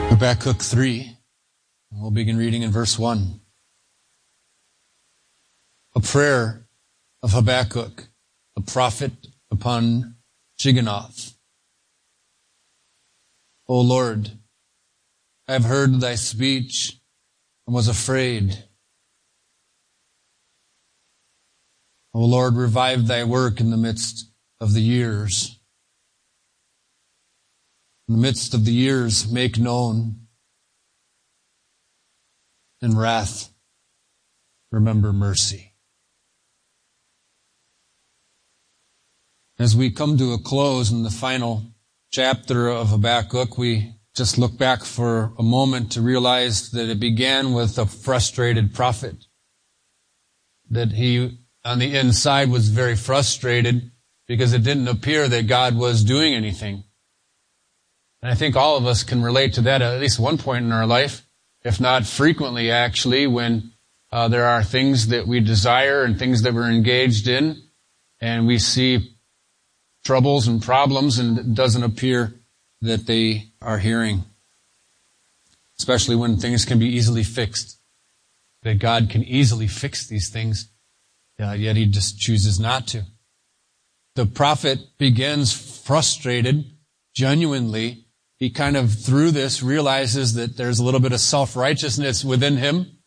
Habakkuk 3. We'll begin reading in verse 1. A prayer of Habakkuk, the prophet upon Shigionoth. O Lord, I have heard thy speech and was afraid. O Lord, revive thy work in the midst of the years. In the midst of the years, make known. In wrath, remember mercy. As we come to a close in the final chapter of Habakkuk, we just look back for a moment to realize that it began with a frustrated prophet. That he, on the inside, was very frustrated because it didn't appear that God was doing anything. And I think all of us can relate to that at least one point in our life, if not frequently actually, when there are things that we desire and things that we're engaged in, and we see troubles and problems, and it doesn't appear that they are hearing. Especially when things can be easily fixed. That God can easily fix these things, yet He just chooses not to. The prophet begins frustrated, genuinely. He kind of, through this, realizes that there's a little bit of self-righteousness within him,